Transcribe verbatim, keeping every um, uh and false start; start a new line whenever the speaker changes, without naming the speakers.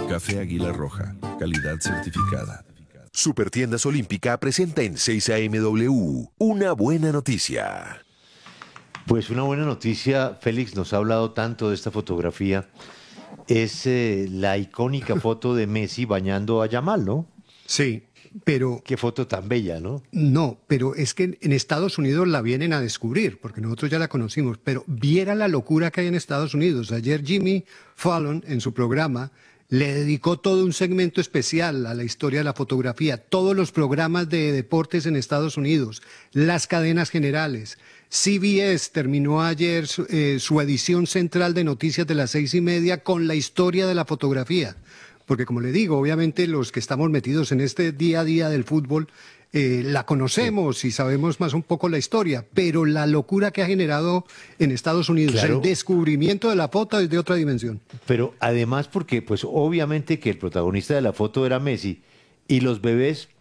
Café Águila Roja, calidad certificada.
Supertiendas Olímpica presenta en seis A M W una buena noticia.
Pues una buena noticia, Félix nos ha hablado tanto de esta fotografía, es eh, la icónica foto de Messi bañando a Yamal, ¿no?
Sí, pero...
Qué foto tan bella, ¿no?
No, pero es que en Estados Unidos la vienen a descubrir, porque nosotros ya la conocimos, pero viera la locura que hay en Estados Unidos. Ayer Jimmy Fallon, en su programa, le dedicó todo un segmento especial a la historia de la fotografía, todos los programas de deportes en Estados Unidos, las cadenas generales. C B S terminó ayer su, eh, su edición central de noticias de las seis y media con la historia de la fotografía. Porque como le digo, obviamente los que estamos metidos en este día a día del fútbol, eh, la conocemos y sabemos más un poco la historia, pero la locura que ha generado en Estados Unidos,
Claro.
el descubrimiento de la foto es de otra dimensión.
Pero además porque, pues obviamente que el protagonista de la foto era Messi y los bebés